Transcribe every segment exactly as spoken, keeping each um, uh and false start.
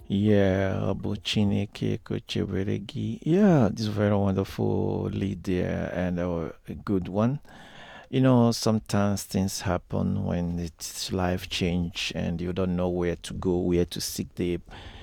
Yeah, about Chineke Kocheveregi. Yeah, this is very wonderful lead there and uh, a good one. You know, sometimes things happen when it's life change and you don't know where to go, where to seek the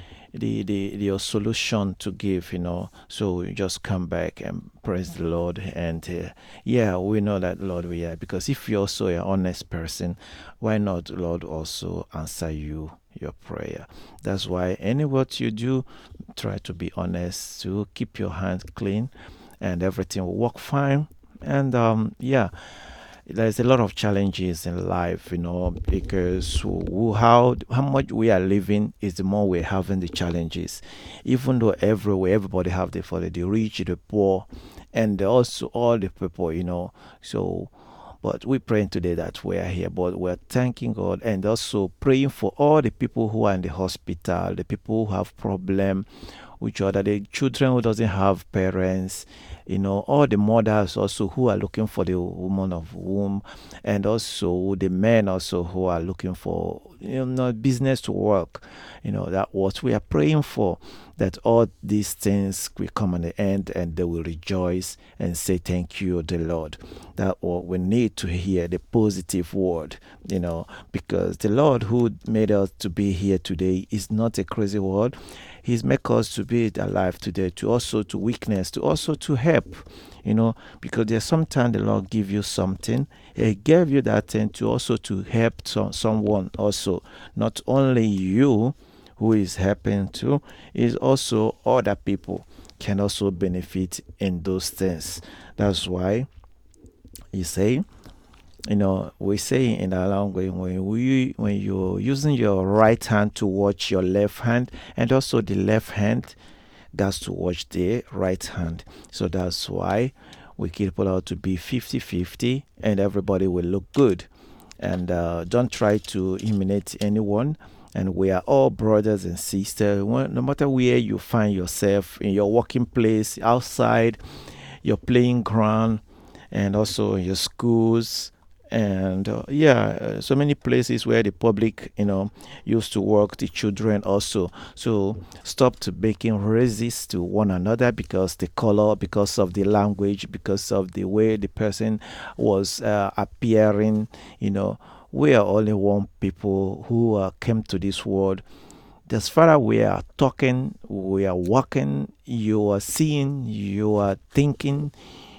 the the, the solution to give. You know, so you just come back and praise the Lord. And uh, yeah, we know that Lord we are, because if you're also an honest person, why not Lord also answer you your prayer? That's why any what you do, try to be honest, to keep your hands clean, and everything will work fine. And um, yeah, there's a lot of challenges in life, you know, because who, how how much we are living is the more we're having the challenges. Even though everywhere everybody have the for the rich, the poor, and also all the people, you know. So, but we're praying today that we are here, but we're thanking God and also praying for all the people who are in the hospital, the people who have problem which other the children who doesn't have parents, you know, all the mothers also who are looking for the woman of womb, and also the men also who are looking for, you know, business to work. You know, that what we are praying for, that all these things will come in the end and they will rejoice and say thank you, the Lord. That what we need to hear, the positive word, you know, because the Lord who made us to be here today is not a crazy word. He's make us to be alive today, to also to weakness, to also to help, you know, because there's sometimes the Lord give you something. He gave you that thing to also to help some, someone also. Not only you who is helping to, is also other people can also benefit in those things. That's why you say, you know, we say in our language, when we when you're using your right hand to watch your left hand, and also the left hand that's to watch the right hand. So that's why we keep it out to be fifty-fifty, and everybody will look good. And uh, don't try to imitate anyone. And we are all brothers and sisters. No matter where you find yourself, in your working place, outside, your playing ground, and also in your schools, and uh, yeah, uh, so many places where the public, you know, used to work, the children also. So stop to making racist to one another because the color, because of the language, because of the way the person was uh, appearing. You know, we are only one people who uh, came to this world. As far as we are talking, we are walking, you are seeing, you are thinking,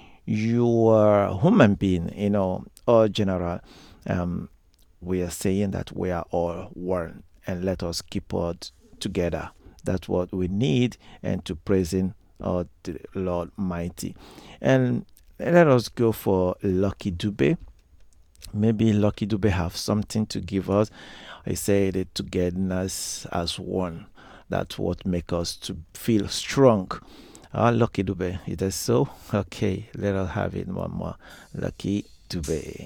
you are a human being, you know, or general. Um, we are saying that we are all one, and let us keep it together. That's what we need, and to praising uh, the Lord Mighty. And let us go for Lucky Dube. Maybe Lucky Dube have something to give us. I say the togetherness as one. That's what make us to feel strong. Ah, Lucky Dube. Is that so? Okay, let us have it one more. Lucky Dube.